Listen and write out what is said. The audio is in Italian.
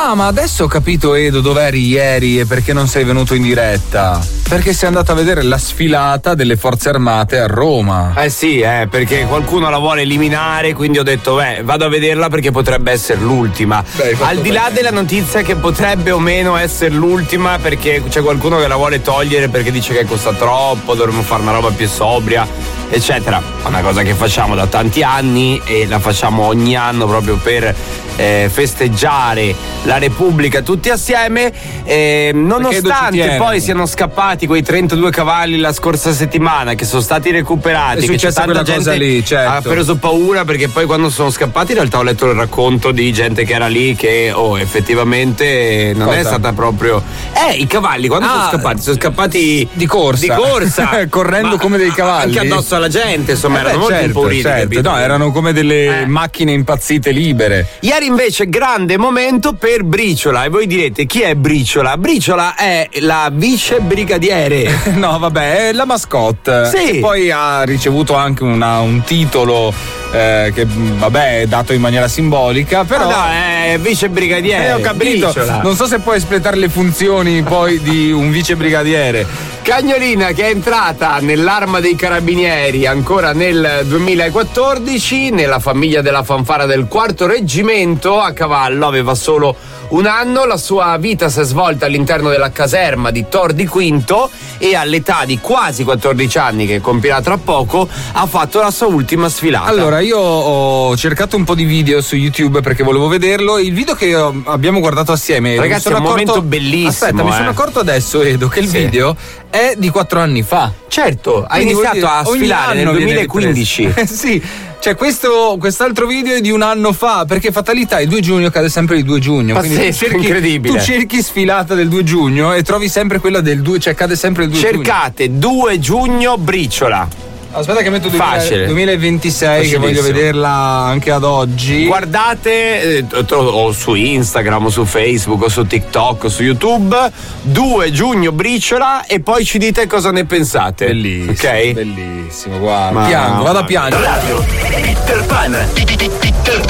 Ah, ma adesso ho capito, Edo, dov'eri ieri e perché non sei venuto in diretta. Perché sei andato a vedere la sfilata delle forze armate a Roma. Sì, perché qualcuno la vuole eliminare, quindi ho detto, vado a vederla perché potrebbe essere l'ultima. Al di là della notizia che potrebbe o meno essere l'ultima, perché c'è qualcuno che la vuole togliere perché dice che costa troppo, dovremmo fare una roba più sobria, eccetera. È una cosa che facciamo da tanti anni e la facciamo ogni anno proprio per festeggiare la Repubblica tutti assieme, nonostante poi siano scappati quei 32 cavalli la scorsa settimana che sono stati recuperati, che c'è tanta gente lì, certo. Ha preso paura perché poi quando sono scappati in realtà ho letto il racconto di gente che era lì che effettivamente non è stata proprio i cavalli quando sono scappati di corsa correndo come dei cavalli anche addosso alla gente, insomma erano molto impauriti, certo. No, erano come delle macchine impazzite libere. Ieri invece grande momento per Briciola, e voi direte chi è Briciola? Briciola è la vice brigadiere. No, vabbè, è la mascotte. Sì. E poi ha ricevuto anche un titolo che vabbè è dato in maniera simbolica, però è vice brigadiere. Ho capito. Briciola. Non so se puoi espletare le funzioni poi di un vice brigadiere. Cagnolina che è entrata nell'Arma dei Carabinieri ancora nel 2014 nella famiglia della fanfara del 4º reggimento, a cavallo, aveva solo un anno, la sua vita si è svolta all'interno della caserma di Tor di Quinto e all'età di quasi 14 anni, che compirà tra poco, ha fatto la sua ultima sfilata. Allora, io ho cercato un po' di video su YouTube perché volevo vederlo. Il video che abbiamo guardato assieme, ragazzi, è un momento bellissimo. Aspetta, mi sono accorto adesso, Edo, che il video è di 4 anni fa. Certo, ha iniziato a sfilare nel 2015. Sì. Cioè quest'altro video è di un anno fa, perché fatalità il 2 giugno cade sempre il 2 giugno. Pazzesco, incredibile. Tu cerchi sfilata del 2 giugno e trovi sempre quella del 2, cioè cade sempre il 2 giugno. Cercate 2 giugno Briciola. Aspetta che metto 2026 che voglio vederla anche ad oggi. Guardate o su Instagram o su Facebook o su TikTok o su YouTube 2 giugno Briciola e poi ci dite cosa ne pensate. Bellissimo, ok? Bellissimo, guarda. Piango, vado a piangere. Radio Peter Pan.